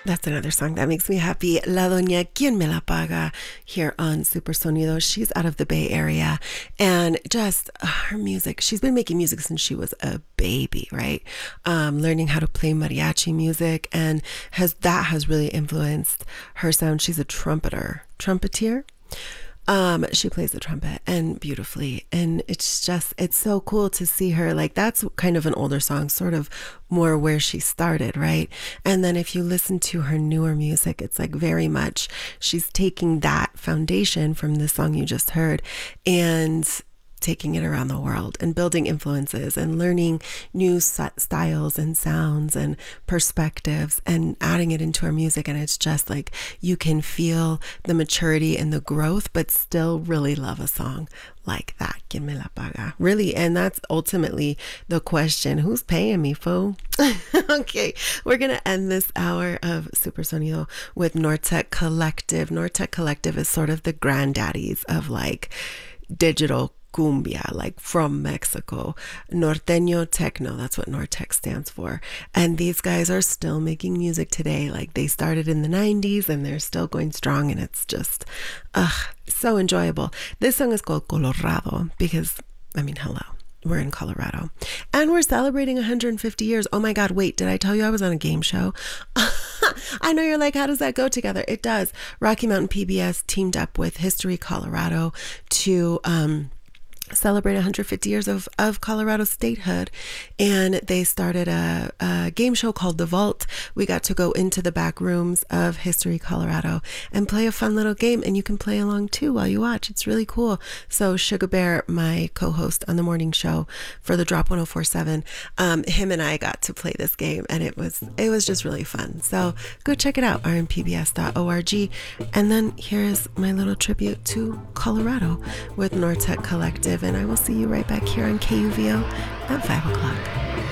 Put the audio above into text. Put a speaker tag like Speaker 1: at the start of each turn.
Speaker 1: That's another song that makes me happy. La Doña Quien Me La Paga here on Super Sonido. She's out of the Bay Area and just her music. She's been making music since she was a baby, right? Learning how to play mariachi music and has really influenced her sound. She's a trumpeter. She plays the trumpet and beautifully, and it's so cool to see her. Like, that's kind of an older song, sort of more where she started, right? And then if you listen to her newer music, it's like very much she's taking that foundation from the song you just heard and taking it around the world and building influences and learning new styles and sounds and perspectives and adding it into our music. And it's just like you can feel the maturity and the growth, but still really love a song like that. Quien me la paga? Really. And that's ultimately the question. Who's paying me, fool? Okay. We're going to end this hour of Super Sonido with Nortec Collective. Nortec Collective is sort of the granddaddies of like digital cumbia, like from Mexico. Norteño techno, that's what Nortec stands for. And these guys are still making music today. Like, they started in the 90s and they're still going strong, and it's just so enjoyable. This song is called Colorado because, I mean, hello, we're in Colorado and we're celebrating 150 years. Oh my God, wait, did I tell you I was on a game show? I know you're like, how does that go together? It does. Rocky Mountain PBS teamed up with History Colorado to celebrate 150 years of Colorado statehood, and they started a game show called The Vault. We got to go into the back rooms of History Colorado and play a fun little game, and you can play along too while you watch. It's really cool. So Sugar Bear, my co-host on the morning show for the Drop 1047, him and I got to play this game, and it was just really fun. So go check it out, rmpbs.org. And then here's my little tribute to Colorado with Nortec Collective. And I will see you right back here on KUVO at 5 o'clock.